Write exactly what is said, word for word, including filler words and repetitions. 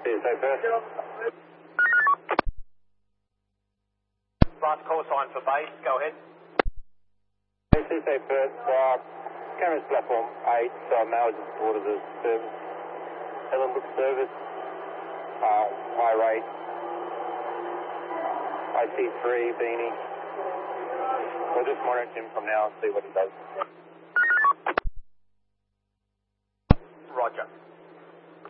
C S A first. Last call sign for base, go ahead. C S A first, uh, cameras platform eight, uh, Mowers is ordered the service. Helen Brook service, uh, high rate. I C three, Beanie. We'll just monitor him from now and see what he does.